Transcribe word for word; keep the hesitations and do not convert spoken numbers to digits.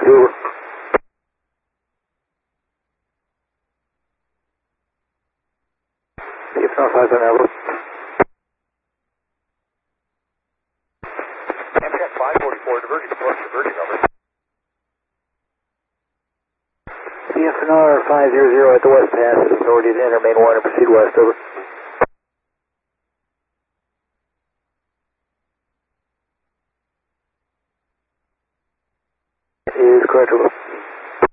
two, over. Keep on five seven, over. Amtrak five forty-four, diverging, approach, diverging, over. C F N R five zero zero at the west pass, authority to enter main one and proceed west, over.